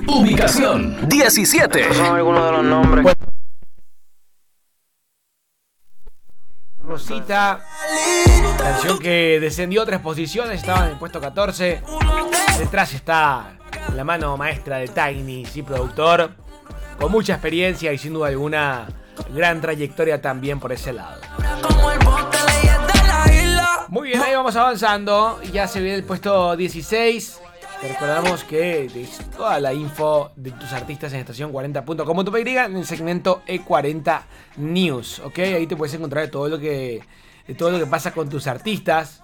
Ubicación 17. Esos son algunos de los nombres. Rosita, canción que descendió 3 posiciones, estaba en el puesto 14. Detrás está la mano maestra de Tiny, sí, productor, con mucha experiencia y sin duda alguna gran trayectoria también por ese lado. Muy bien, ahí vamos avanzando. Ya se viene el puesto 16. Te recordamos que toda la info de tus artistas en estacion40.com.py en el segmento E40 News, ¿ok? Ahí te puedes encontrar de todo lo que pasa con tus artistas.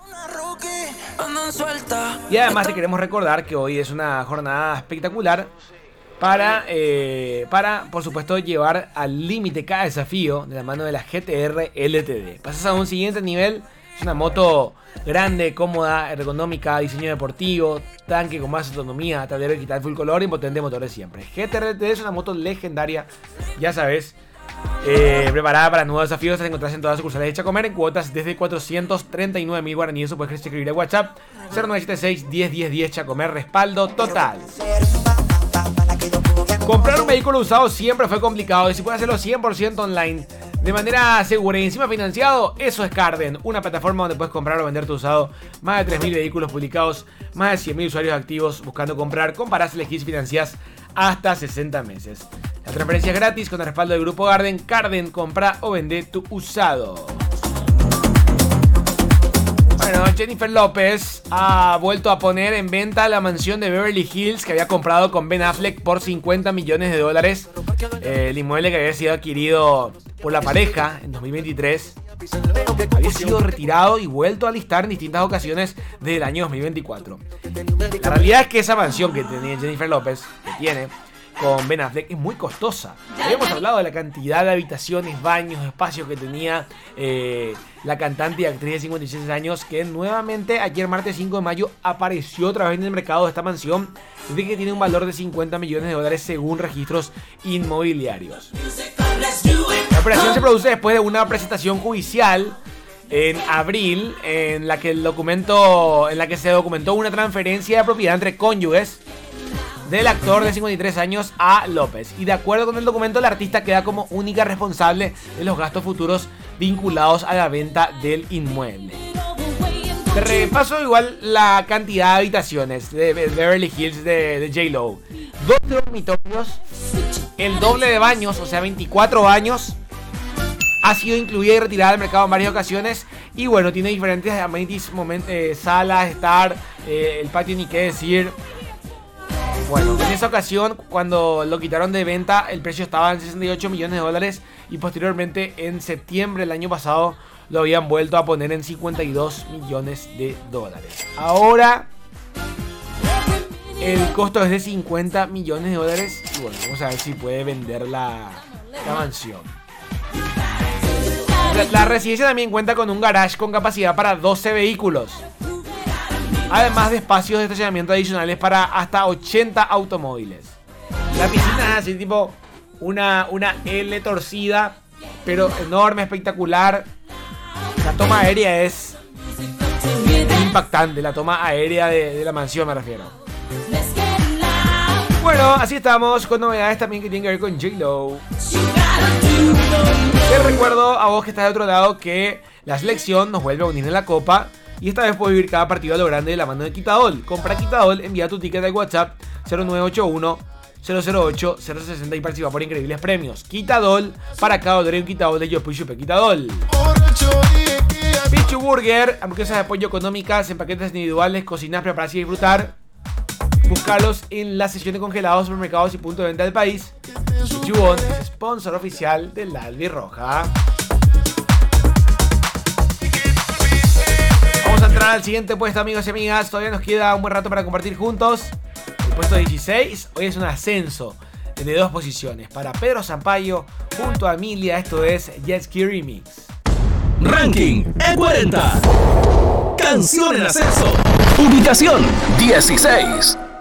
Y además te queremos recordar que hoy es una jornada espectacular para por supuesto, llevar al límite cada desafío de la mano de la GTR LTD. Pasas a un siguiente nivel. Es una moto grande, cómoda, ergonómica, diseño deportivo, tanque con más autonomía, tablero digital full color y potente motor de siempre. GTR-LTD es una moto legendaria, ya sabes, preparada para nuevos desafíos. Te encontrás en todas las sucursales de Chacomer en cuotas desde 439.000 guaraníes. Eso puedes escribir a WhatsApp 0976 10 10 10 Chacomer, respaldo total. Comprar un vehículo usado siempre fue complicado y si puedes hacerlo 100% online de manera segura y encima financiado, eso es Carden, una plataforma donde puedes comprar o vender tu usado. Más de 3.000 vehículos publicados, más de 100.000 usuarios activos buscando comprar. Comparás, elegís y financiás hasta 60 meses. La transferencia es gratis con el respaldo del grupo Garden. Carden, compra o vende tu usado. Bueno, Jennifer López ha vuelto a poner en venta la mansión de Beverly Hills que había comprado con Ben Affleck por $50 millones. El inmueble que había sido adquirido por la pareja en 2023 había sido retirado y vuelto a listar en distintas ocasiones desde el año 2024. La realidad es que esa mansión que tenía Jennifer López, que tiene con Ben Affleck, es muy costosa. Habíamos hablado de la cantidad de habitaciones, baños, espacios que tenía la cantante y actriz de 56 años, que nuevamente ayer martes 5 de mayo apareció otra vez en el mercado de esta mansión, de que tiene un valor de $50 millones según registros inmobiliarios. La operación se produce después de una presentación judicial en abril en la que se documentó una transferencia de propiedad entre cónyuges del actor de 53 años a López. Y de acuerdo con el documento, el artista queda como única responsable de los gastos futuros vinculados a la venta del inmueble. Te repaso igual la cantidad de habitaciones de Beverly Hills de J-Lo. 2 dormitorios, el doble de baños, o sea 24 baños. Ha sido incluida y retirada del mercado en varias ocasiones. Y bueno, tiene diferentes amenities, salas, estar, el patio ni qué decir. Bueno, en esa ocasión, cuando lo quitaron de venta, el precio estaba en $68 millones y posteriormente en septiembre del año pasado lo habían vuelto a poner en $52 millones. Ahora el costo es de $50 millones y bueno, vamos a ver si puede vender la mansión. La residencia también cuenta con un garage con capacidad para 12 vehículos. Además de espacios de estacionamiento adicionales para hasta 80 automóviles. La piscina es así tipo una L torcida, pero enorme, espectacular. La toma aérea es impactante, la toma aérea de la mansión me refiero. Bueno, así estamos con novedades también que tienen que ver con J-Lo. Te recuerdo a vos que estás de otro lado que la selección nos vuelve a unir en la Copa. Y esta vez puedes vivir cada partido a lo grande de la mano de Quitadol. Compra Quitadol, envía tu ticket de WhatsApp 0981 008 060 y participa por increíbles premios. Quitadol, para cada dólar un Quitadol de Yo Puyo Quitadol. Pichu Burger, hamburguesas de apoyo económicas en paquetes individuales, cocinar, prepararse y disfrutar. Búscalos en la sección de congelados, supermercados y punto de venta del país. Pichu es sponsor oficial del Albirroja. Vamos a entrar al siguiente puesto, amigos y amigas. Todavía nos queda un buen rato para compartir juntos. El puesto 16, hoy es un ascenso de 2 posiciones para Pedro Sampaio junto a Emilia. Esto es Jet Ski Remix. Ranking E40. Canción en ascenso. Ubicación 16.